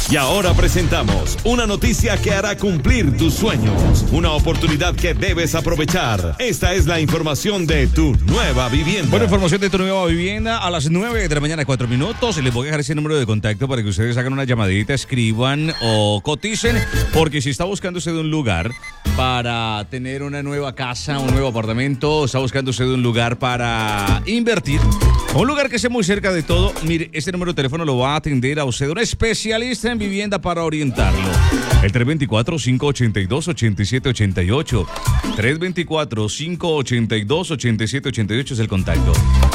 Y ahora presentamos una noticia que hará cumplir tus sueños. Una oportunidad que debes aprovechar. Esta es la información de Tu Nueva Vivienda. Bueno, información de Tu Nueva Vivienda a las 9 de la mañana, 4 minutos. Les voy a dejar ese número de contacto para que ustedes hagan una llamadita, escriban o coticen. Porque si está buscando usted un lugar para tener una nueva casa, un nuevo apartamento, está buscando usted un lugar para invertir, un lugar que esté muy cerca de todo, mire, este número de teléfono lo va a atender a usted un especialista en vivienda para orientarlo. El 324-582-8788. 324-582-8788 es el contacto.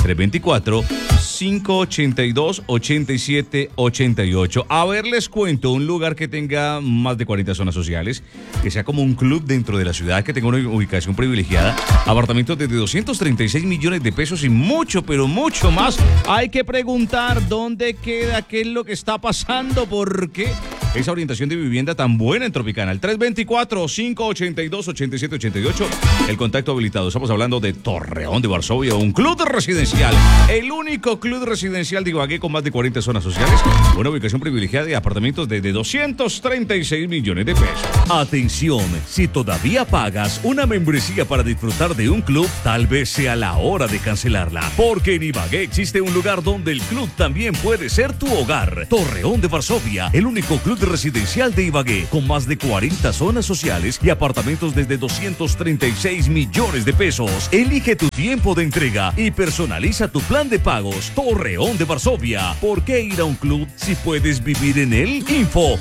324-582-8788. A ver, les cuento, un lugar que tenga más de 40 zonas sociales, que sea como un club dentro de la ciudad, que tenga una ubicación privilegiada, apartamentos desde 236 millones de pesos y mucho, pero mucho más. Hay que preguntar dónde queda, qué es lo que está pasando, por qué esa orientación de vivienda tan buena en Tropicana. El 324-582-8788, el contacto habilitado. Estamos hablando de Torreón de Varsovia, un club residencial, el único club residencial de Ibagué con más de 40 zonas sociales, una ubicación privilegiada de apartamentos desde 236 millones de pesos. Atención, si todavía pagas una membresía para disfrutar de un club, tal vez sea la hora de cancelarla, porque en Ibagué existe un lugar donde el club también puede ser tu hogar. Torreón de Varsovia, el único club residencial de Ibagué, con más de 40 zonas sociales y apartamentos desde 236 millones de pesos. Elige tu tiempo de entrega y personaliza tu plan de pagos. Torreón de Varsovia, ¿por qué ir a un club si puedes vivir en él? Info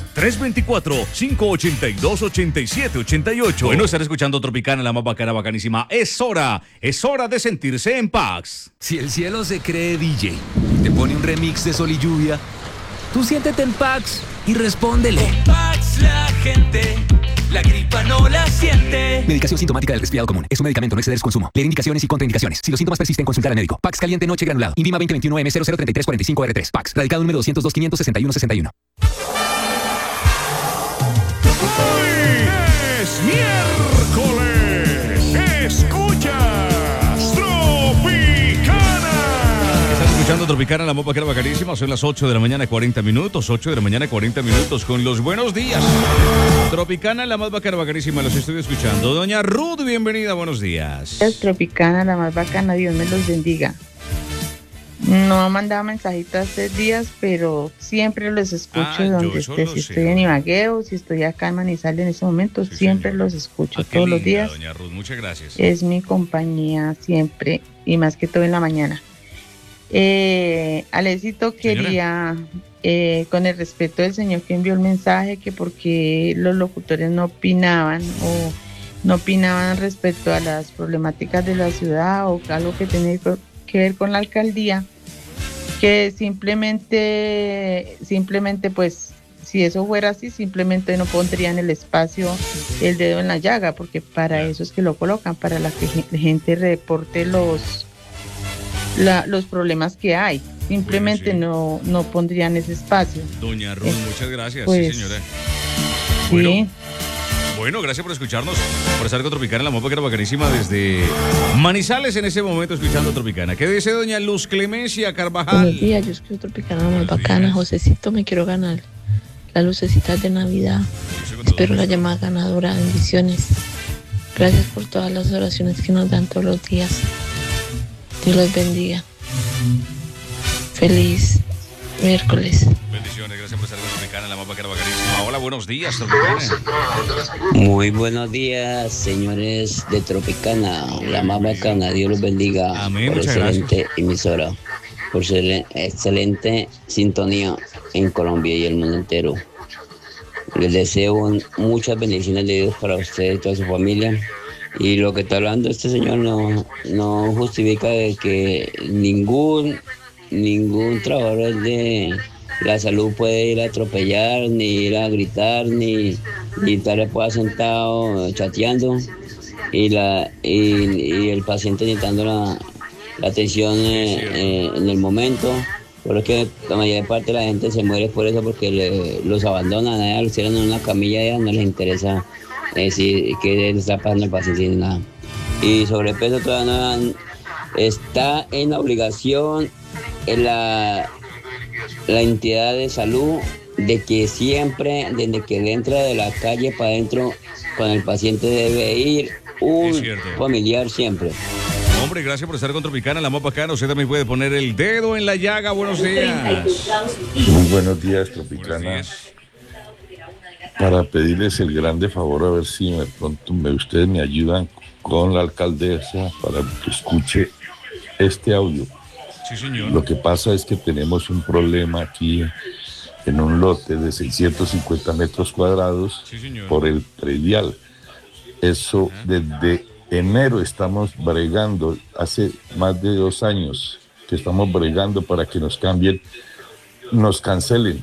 324-582-8788. Bueno, estar escuchando Tropicana, la más bacana, bacanísima. Es hora de sentirse en paz. Si el cielo se cree DJ, te pone un remix de Sol y Lluvia, tú siéntete en Pax y respóndele. Con Pax la gente, la gripa no la siente. Medicación sintomática del resfriado común. Es un medicamento, no exceder su consumo. Leer indicaciones y contraindicaciones. Si los síntomas persisten, consultar al médico. Pax caliente noche granulado. Indima 2021M003345R3. Pax. Radical número 202-561-61. Es miércoles. Escuchas Tropicana. Estás escuchando Tropicana, la mopa que era bacanísima. Son las 8 de la mañana, 40 minutos. 8 de la mañana, 40 minutos con los buenos días. Tropicana, la más bacana, bacanísima. Los estoy escuchando. Doña Ruth, bienvenida, buenos días. Es Tropicana, la más bacana. Dios me los bendiga. No ha mandado mensajitos hace días, pero siempre los escucho donde esté. Si estoy en Ibagué o si estoy acá en Manizales en ese momento, sí, siempre señor. Los escucho todos los días. Doña Ruth, muchas gracias. Es mi compañía siempre y más que todo en la mañana. Alecito quería, con el respeto del señor que envió el mensaje, que porque los locutores no opinaban respecto a las problemáticas de la ciudad o algo que tenía que ver con la alcaldía, que simplemente pues si eso fuera así, simplemente no pondrían el espacio el dedo en la llaga, porque para eso es que lo colocan, para la que la gente reporte los problemas que hay. Simplemente bueno, sí. no pondrían ese espacio. Doña Ruth, muchas gracias. Pues, sí, señora. Sí. Bueno, gracias por escucharnos, por estar con Tropicana, la mopa que era bacanísima desde Manizales en ese momento escuchando Tropicana. ¿Qué dice doña Luz Clemencia Carvajal? Buenos días, yo escucho Tropicana, la más bacana. Josecito, me quiero ganar las lucecitas de Navidad. Espero la llamada ganadora. Bendiciones. Gracias por todas las oraciones que nos dan todos los días. Dios los bendiga. Feliz miércoles. Bendiciones, gracias por estar con Tropicana, la mapa que era bacanísima. Hola, buenos días, Tropicana. Muy buenos días, señores de Tropicana, la más bacana. Dios los bendiga. Amén, por muchas excelente gracias. emisora, por su excelente sintonía en Colombia y el mundo entero. Les deseo muchas bendiciones de Dios para ustedes y toda su familia. Y lo que está hablando este señor no justifica de que ningún trabajador de la salud puede ir a atropellar, ni ir a gritar, ni estar sentado chateando y el paciente necesitando la atención en el momento. Porque la mayor parte de la gente se muere por eso, porque los abandonan, los tiran en una camilla y no les interesa qué le está pasando al paciente ni nada. Y sobrepeso todavía no está en la obligación la entidad de salud de que siempre, desde que él entra de la calle para adentro, con el paciente debe ir un familiar siempre. Hombre, gracias por estar con Tropicana, la más bacana. Usted también puede poner el dedo en la llaga. Buenos días. Muy buenos días, Tropicana. Buenos días. Para pedirles el grande favor, a ver si de pronto ustedes me ayudan con la alcaldesa para que escuche este audio. Sí, señor. Lo que pasa es que tenemos un problema aquí en un lote de 650 metros cuadrados por el predial. Eso desde enero estamos bregando, hace más de 2 años que estamos bregando para que nos cambien, nos cancelen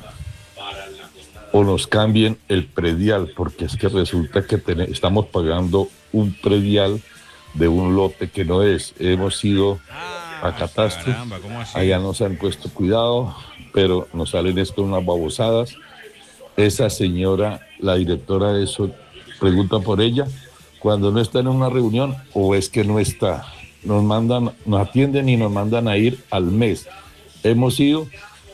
o nos cambien el predial, porque es que resulta que estamos pagando un predial de un lote que no es. Hemos ido a catastro, allá nos han puesto cuidado, pero nos salen esto unas babosadas. Esa señora, la directora de eso, pregunta por ella cuando no está en una reunión o es que no está. Nos atienden y nos mandan a ir al mes. Hemos ido,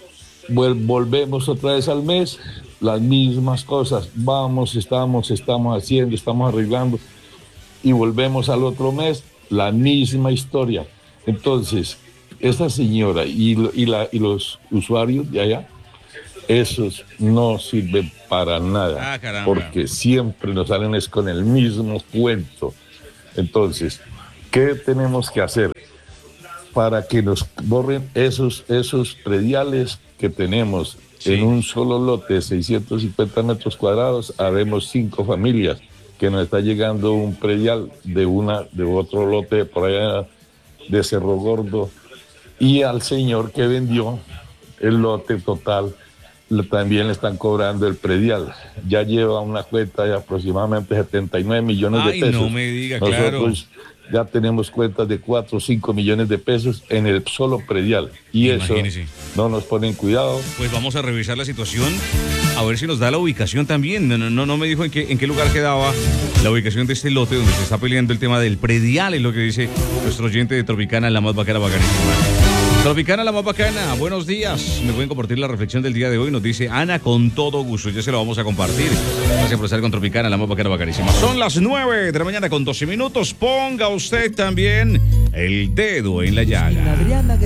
volvemos otra vez al mes, las mismas cosas. Vamos, estamos haciendo, estamos arreglando y volvemos al otro mes, la misma historia. Entonces, esta señora y los usuarios de allá, esos no sirven para nada, porque siempre nos salen es con el mismo cuento. Entonces, ¿qué tenemos que hacer para que nos borren esos prediales que tenemos? En un solo lote de 650 metros cuadrados, habemos 5 familias que nos está llegando un predial de otro lote por allá de Cerro Gordo, y al señor que vendió el lote total también le están cobrando el predial. Ya lleva una cuenta de aproximadamente 79 millones de pesos. No me diga, nosotros ya tenemos cuentas de 4 o 5 millones de pesos en el solo predial, y imagínese. Eso no nos ponen cuidado. Pues vamos a revisar la situación, a ver si nos da la ubicación también. No me dijo en qué lugar quedaba la ubicación de este lote donde se está peleando el tema del predial, es lo que dice nuestro oyente de Tropicana, la más bacana, bacanísima. Tropicana, la más bacana, buenos días. Me pueden compartir la reflexión del día de hoy, nos dice Ana, con todo gusto, ya se lo vamos a compartir. Gracias por estar con Tropicana, la más bacana, bacanísima. Son las 9 de la mañana con 12 minutos. Ponga usted también el dedo en la llaga.